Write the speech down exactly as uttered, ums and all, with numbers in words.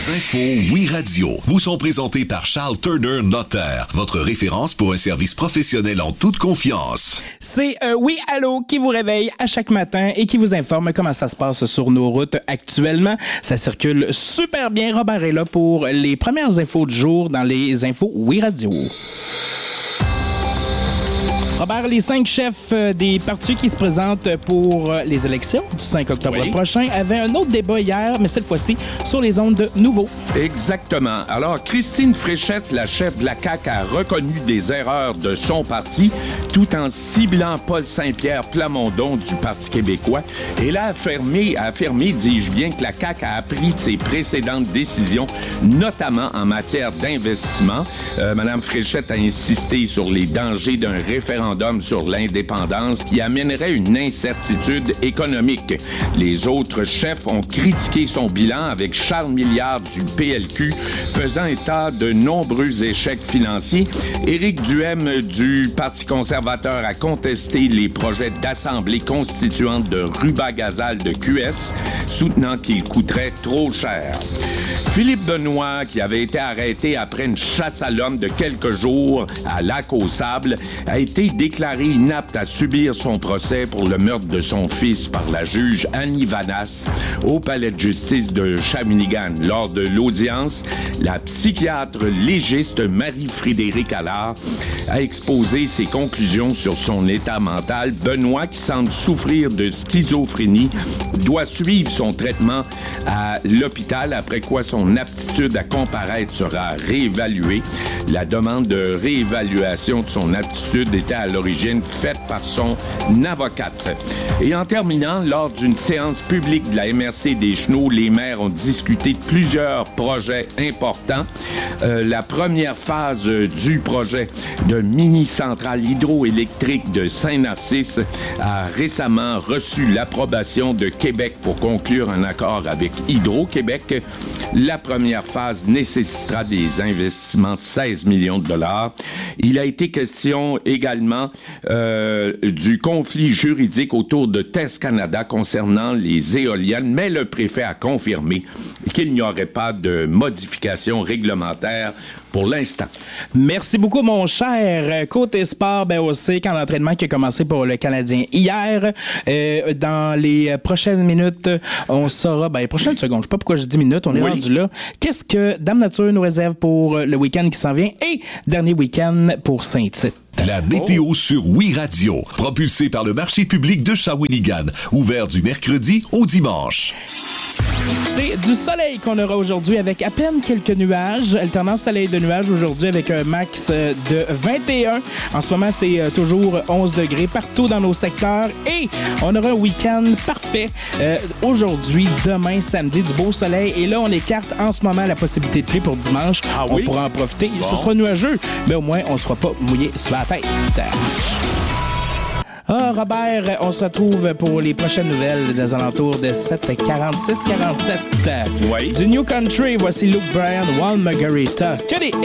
infos Oui Radio vous sont présentées par Charles Turner Notaire, votre référence pour un service professionnel en toute confiance. C'est euh, Oui Allô qui vous réveille à chaque matin et qui vous informe comment ça se passe sur nos routes actuellement. Ça circule super bien. Robert est là pour les premières infos du jour dans les infos Oui Radio. Robert, les cinq chefs des partis qui se présentent pour les élections du cinq octobre oui. prochain avaient un autre débat hier, mais cette fois-ci sur les ondes de Nouveau. Exactement. Alors, Christine Fréchette, la chef de la C A Q, a reconnu des erreurs de son parti tout en ciblant Paul Saint-Pierre Plamondon du Parti québécois. Elle a affirmé, a affirmé, dis-je bien, que la C A Q a appris de ses précédentes décisions, notamment en matière d'investissement. Euh, Madame Fréchette a insisté sur les dangers d'un référendum sur l'indépendance qui amènerait une incertitude économique. Les autres chefs ont critiqué son bilan avec Charles Milliard du P L Q, faisant état de nombreux échecs financiers. Éric Duhem du Parti conservateur a contesté les projets d'assemblée constituante de Rubagazal de Q S, soutenant qu'ils coûteraient trop cher. Philippe Benoît, qui avait été arrêté après une chasse à l'homme de quelques jours à Lac-aux-Sables, a été déclaré inapte à subir son procès pour le meurtre de son fils par la juge Annie Vanas au palais de justice de Shawinigan. Lors de l'audience, la psychiatre légiste Marie-Frédérique Allard a exposé ses conclusions sur son état mental. Benoît, qui semble souffrir de schizophrénie, doit suivre son traitement à l'hôpital, après quoi son aptitude à comparaître sera réévaluée. La demande de réévaluation de son aptitude était à l'origine faite par son avocate. Et en terminant, lors d'une séance publique de la M R C des Chenaux, les maires ont discuté de plusieurs projets importants. Euh, la première phase du projet de mini-centrale hydroélectrique de Saint-Narcisse a récemment reçu l'approbation de Québec pour conclure un accord avec Hydro-Québec. La première phase nécessitera des investissements de seize millions de dollars. Il a été question également euh, du conflit juridique autour de T E S Canada concernant les éoliennes, mais le préfet a confirmé qu'il n'y aurait pas de modification réglementaire pour l'instant. Merci beaucoup, mon cher. Côté sport, ben aussi, quand l'entraînement qui a commencé pour le Canadien hier, euh, dans les prochaines minutes, on saura, ben les prochaines secondes, je sais pas pourquoi je dis minutes, on est oui. rendu là. Qu'est-ce que Dame Nature nous réserve pour le week-end qui s'en vient et dernier week-end pour Saint-Tite? La météo oh. sur Oui Radio, propulsée par le marché public de Shawinigan, ouvert du mercredi au dimanche. C'est du soleil qu'on aura aujourd'hui avec à peine quelques nuages. Alternance soleil de nuages aujourd'hui avec un max de vingt et un. En ce moment, c'est toujours onze degrés partout dans nos secteurs. Et on aura un week-end parfait euh, aujourd'hui, demain, samedi, du beau soleil. Et là, on écarte en ce moment la possibilité de pluie pour dimanche. Ah oui? On pourra en profiter. Bon. Ce sera nuageux, mais au moins, on ne sera pas mouillé sur la tête. Ah, Robert, on se retrouve pour les prochaines nouvelles des alentours de sept heures quarante-six quarante-sept. Oui. Du New Country, voici Luke Bryan, One Margarita. Que des